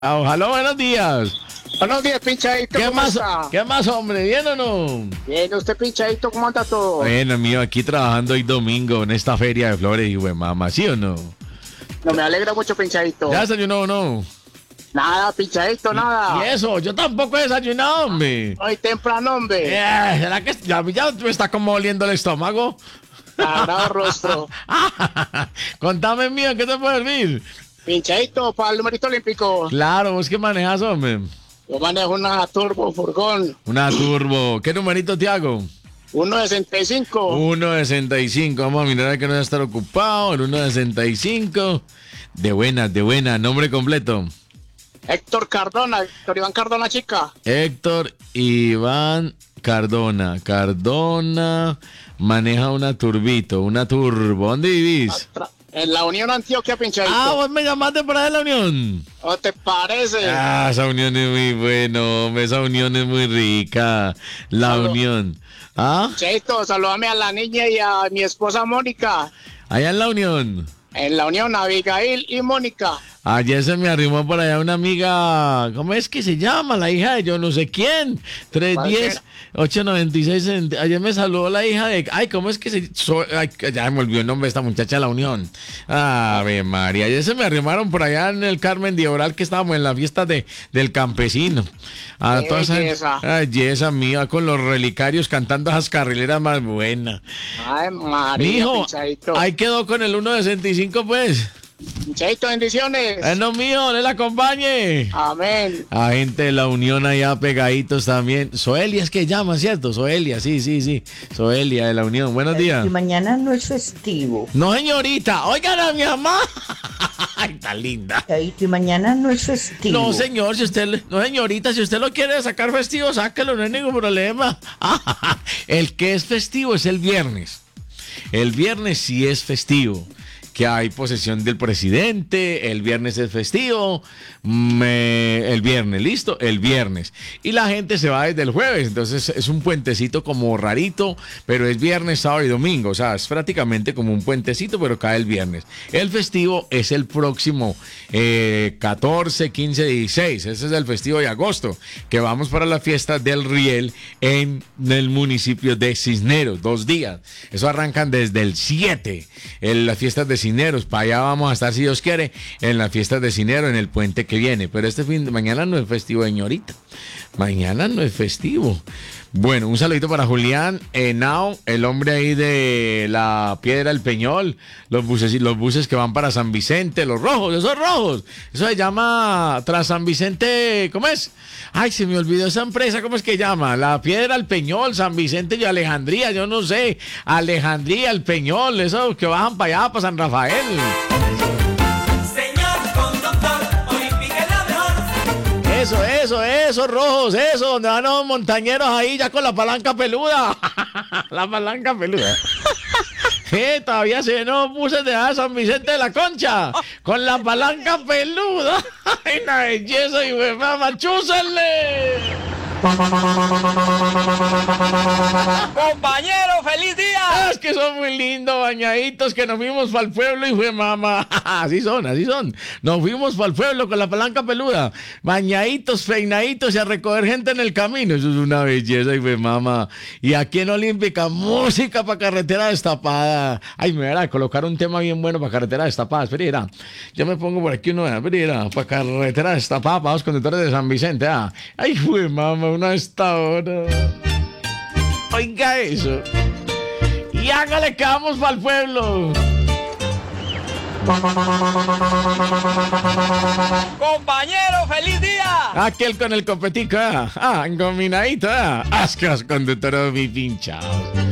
Ojalá, buenos días. Buenos días, pinchadito. ¿Cómo está? ¿Qué más, hombre? ¿Bien o no? Bien, usted, pinchadito, ¿cómo anda todo? Bueno, mío, aquí trabajando hoy domingo en esta feria de flores y güey, mamá, ¿sí o no? No, me alegra mucho, pinchadito. ¿Ya desayunó o no? Nada, pinchadito, nada. ¿Y eso? Yo tampoco he desayunado, hombre. Hoy temprano, hombre. ¿Será que ya me está como oliendo el estómago? Sagrado rostro. Contame, mío, ¿qué te puede servir? Pinchadito, para el numerito olímpico. Claro, ¿vos qué manejas, hombre? Yo manejo una turbo furgón. Una turbo. ¿Qué numerito te hago? 1.65. 1.65. Vamos a mirar que no debe estar ocupado. El 1.65. De buena. Nombre completo. Héctor Cardona. Héctor Iván Cardona, chica. Héctor Iván Cardona. Cardona maneja una turbito, una turbo. ¿Dónde vivís? En la Unión Antioquia, pinchadito. Ah, vos me llamaste por ahí de la Unión. ¿O te parece? Ah, esa unión es muy bueno, esa unión es muy rica. La Unión. ¿Ah? Pinchadito, saludame a la niña y a mi esposa Mónica. Allá en la Unión. En la Unión, Abigail y Mónica. Ayer se me arrimó por allá una amiga, ¿cómo es que se llama? La hija de yo no sé quién, 310-896. Ayer me saludó la hija de, ¿cómo es que ya me olvidó el nombre de esta muchacha de la Unión? Ave María, ayer se me arrimaron por allá en el Carmen de Oral, que estábamos en la fiesta del campesino. Toda esa mía, con los relicarios cantando esas carrileras más buenas. Ay, María, mijo, pinchadito. ahí quedó con el 1.65, pues. Pinchadito, bendiciones. No mío, le acompañe. Amén. A gente de la Unión allá pegaditos también. Soelia es que llama, ¿cierto? Soelia, sí. Soelia de la Unión. Buenos días. Y mañana no es festivo. No, señorita. Oigan a mi mamá. Ay, tan linda. Y mañana no es festivo. No, señor, no, señorita, si usted lo quiere sacar festivo, sáquelo, no hay ningún problema. El que es festivo es el viernes. El viernes sí es festivo. Que hay posesión del presidente, el viernes es festivo, el viernes, ¿listo? El viernes. Y la gente se va desde el jueves, entonces es un puentecito como rarito, pero es viernes, sábado y domingo, o sea, es prácticamente como un puentecito, pero cae el viernes. El festivo es el próximo 14, 15, 16, ese es el festivo de agosto, que vamos para la fiesta del Riel en el municipio de Cisneros, 2 días. Eso arrancan desde el 7, en las fiestas de Cisneros, para allá vamos a estar, si Dios quiere, en las fiestas de Cisneros, en el puente que viene, pero mañana no es festivo, señorita, mañana no es festivo. Bueno, un saludito para Julián Henao, el hombre ahí de la Piedra del Peñol, los buses que van para San Vicente, los rojos, esos rojos, eso se llama tras San Vicente, ¿cómo es? Ay, se me olvidó esa empresa, ¿cómo es que llama? La Piedra del Peñol, San Vicente y Alejandría, yo no sé, Alejandría, el Peñol, esos que bajan para allá, para San Rafael. Eso, rojos, eso, donde van los montañeros ahí ya con la palanca peluda. La palanca peluda. Todavía se ven los buses de San Vicente de la Concha con la palanca peluda. Ay, una belleza, y güey, mamá, chúsenle. Compañero, feliz día. Es que son muy lindos, bañaditos, que nos fuimos para el pueblo y fue mamá. Así son. Nos fuimos para el pueblo con la palanca peluda, bañaditos, peinaditos y a recoger gente en el camino. Eso es una belleza y fue mamá. Y aquí en Olímpica, música para carretera destapada. Ay, me verá, colocar un tema bien bueno para carretera destapada. Espera, yo me pongo por aquí uno, espera, para carretera destapada, para los conductores de San Vicente. Ay, fue mamá, una esta hora. Oiga eso. Y hágale que vamos para el pueblo. Compañero, feliz día. Aquel con el copetico, engominadito, es que los conductores muy pinchados.